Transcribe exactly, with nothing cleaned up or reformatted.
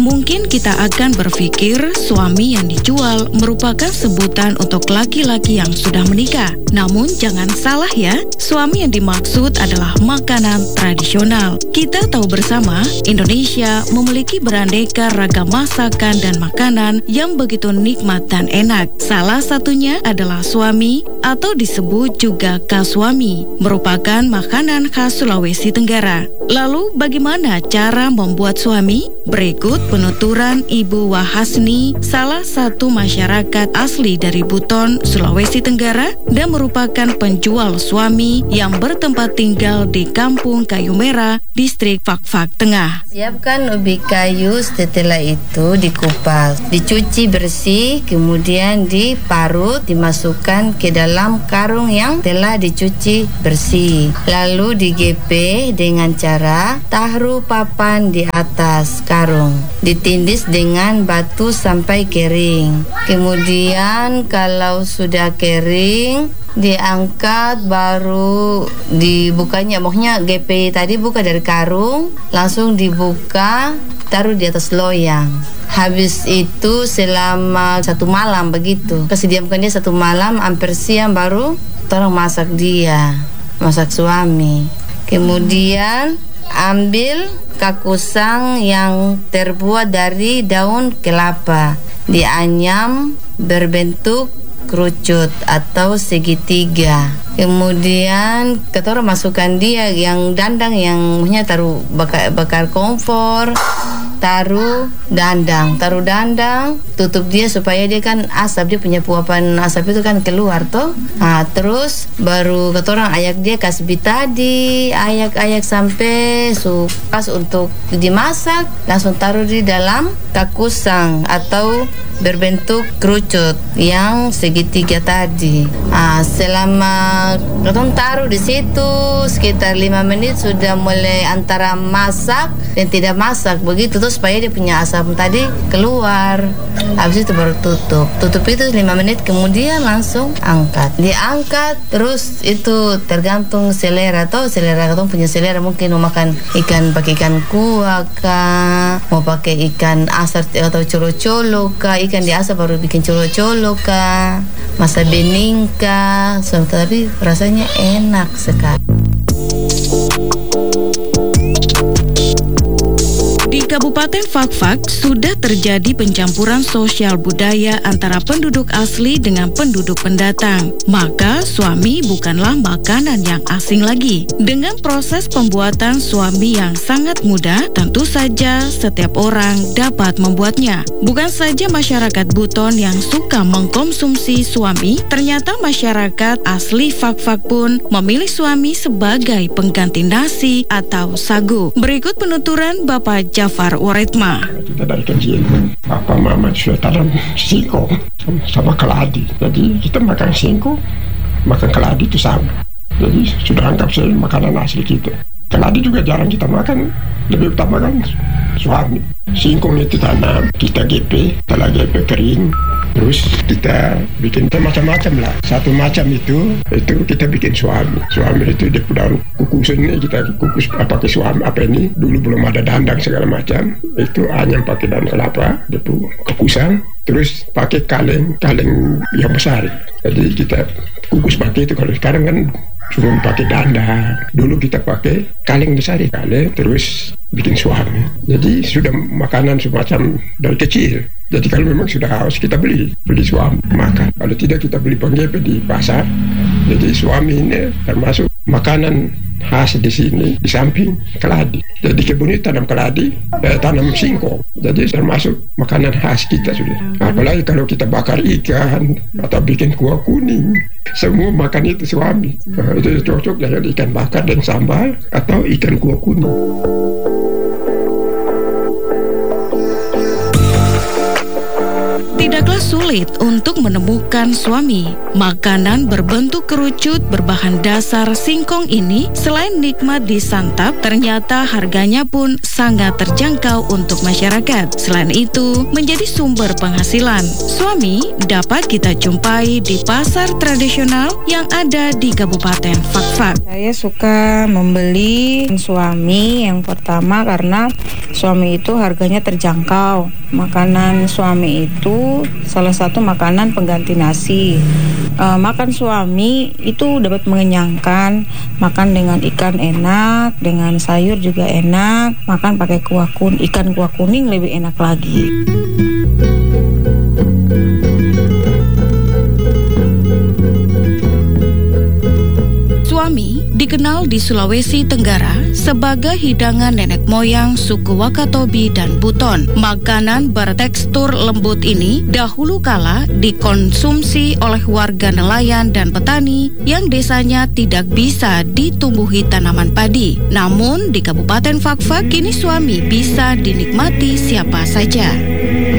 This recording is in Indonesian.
Mungkin kita akan berpikir suami yang dijual merupakan sebutan untuk laki-laki yang sudah menikah. Namun jangan salah ya, suami yang dimaksud adalah makanan tradisional. Kita tahu bersama, Indonesia memiliki beraneka ragam masakan dan makanan yang begitu nikmat dan enak. Salah satunya adalah suami atau disebut juga kasuami, merupakan makanan khas Sulawesi Tenggara. Lalu bagaimana cara membuat suami? Berikut penuturan Ibu Wahasni, salah satu masyarakat asli dari Buton, Sulawesi Tenggara dan merupakan penjual suami yang bertempat tinggal di Kampung Kayu Merah, Distrik Fakfak Tengah. Siapkan ubi kayu, setelah itu dikupas, dicuci bersih, kemudian diparut, dimasukkan ke dalam karung yang telah dicuci bersih. Lalu digepe dengan cara taruh papan di atas karung, ditindis dengan batu sampai kering. Kemudian kalau sudah kering, diangkat, baru dibukanya. Maksudnya G P tadi buka dari karung, langsung dibuka, taruh di atas loyang. Habis itu selama satu malam begitu, kasih diamkan dia satu malam, hampir siang baru tolong masak dia, masak suami. Kemudian ambil kakusang yang terbuat dari daun kelapa, dianyam berbentuk kerucut atau segitiga. Kemudian kita masukkan dia yang dandang, yang punya taruh bakar, bakar kompor, taruh dandang, taruh dandang, tutup dia supaya dia kan asap, dia punya puapan asap itu kan keluar tuh. Nah, terus baru kita orang ayak dia kasih tadi, ayak-ayak sampai su pas untuk dimasak, langsung taruh di dalam kakusang atau berbentuk kerucut yang segitiga tadi. Nah, selama kita taruh di situ sekitar lima menit, sudah mulai antara masak dan tidak masak begitu tuh, supaya dia punya asap tadi keluar. Habis itu baru tutup. Tutup itu lima menit, kemudian langsung angkat. Diangkat terus itu tergantung selera atau selera kita punya selera, mungkin mau makan ikan pakai ikan kuah kah, mau pakai ikan asar atau colo-colo kah, ikan di asap baru bikin colo-colo kah, masa bening kah, so, tapi rasanya enak sekali. Di Kabupaten Fakfak sudah terjadi pencampuran sosial budaya antara penduduk asli dengan penduduk pendatang. Maka suami bukanlah makanan yang asing lagi. Dengan proses pembuatan suami yang sangat mudah, tentu saja setiap orang dapat membuatnya. Bukan saja masyarakat Buton yang suka mengkonsumsi suami, ternyata masyarakat asli Fakfak pun memilih suami sebagai pengganti nasi atau sagu. Berikut penuturan Bapak Jafar Waretma. Kita dari kecil, Papa Mama sudah tanam singkong sama keladi. Jadi kita makan singkong, makan keladi itu sama. Jadi sudah anggap saya makanan asli kita. Keladi juga jarang kita makan, lebih utamakan suami. Singkong itu tanam, kita G P, setelah G P kering, terus kita bikin macam-macam lah. Satu macam itu, itu kita bikin suami. Suami itu dia daun kukusan ini kita kukus apa ke suami apa ini. Dulu belum ada dandang segala macam. Itu hanya pakai daun kelapa, dia kukusan. Terus pakai kaleng, kaleng yang besar. Jadi kita kukus pakai itu. Kalau sekarang kan cuma pakai dandang. Dulu kita pakai kaleng besar, kaleng terus bikin suami. Jadi sudah makanan semacam dari kecil. Jadi kalau memang sudah haus kita beli beli suami makan. Kalau tidak kita beli penggepe di pasar. Jadi suami ini termasuk makanan khas di sini di samping keladi. Jadi kebun itu tanam keladi, eh, tanam singkong. Jadi termasuk makanan khas kita sudah. Apalagi kalau kita bakar ikan atau bikin kuah kuning, semua makan itu suami. Nah, itu cocok dengan ikan bakar dan sambal atau ikan kuah kuning. Tidaklah sulit untuk menemukan suami. Makanan berbentuk kerucut berbahan dasar singkong ini selain nikmat disantap, ternyata harganya pun sangat terjangkau untuk masyarakat. Selain itu, menjadi sumber penghasilan. Suami dapat kita jumpai di pasar tradisional yang ada di Kabupaten Fakfak. Saya suka membeli suami yang pertama karena suami itu harganya terjangkau. Makanan suami itu salah satu makanan pengganti nasi. E, makan suami itu dapat mengenyangkan. Makan dengan ikan enak, dengan sayur juga enak. Makan pakai kuah kuning, ikan kuah kuning lebih enak lagi. Suami dikenal di Sulawesi Tenggara sebagai hidangan nenek moyang suku Wakatobi dan Buton. Makanan bertekstur lembut ini dahulu kala dikonsumsi oleh warga nelayan dan petani yang desanya tidak bisa ditumbuhi tanaman padi. Namun di Kabupaten Fakfak kini suami bisa dinikmati siapa saja.